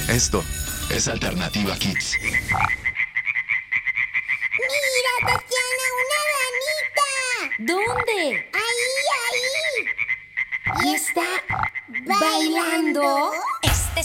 Esto es Alternativa Kids. ¡Mira, Tatiana, una ranita! ¿Dónde? ¡Ahí! ¿Y está bailando?